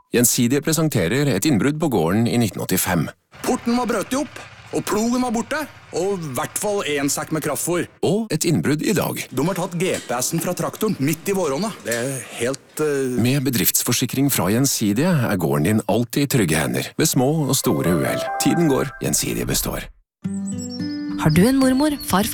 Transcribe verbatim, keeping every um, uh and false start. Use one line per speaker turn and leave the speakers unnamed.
Gjensidige presenterer et innbrudd på gården i nitten åttifem.
Porten var brøt opp, og plogen var borte, og i hvert fall en sekk med kraftfôr.
Og et innbrudd i dag.
De har tatt G P S-en fra traktoren midt i våronna. Det er helt... Uh...
Med bedriftsforsikring fra Gjensidige er gården din alltid i trygge hender, ved små og store uhell. Tiden går, Gjensidige består.
Har du en mormor, farfar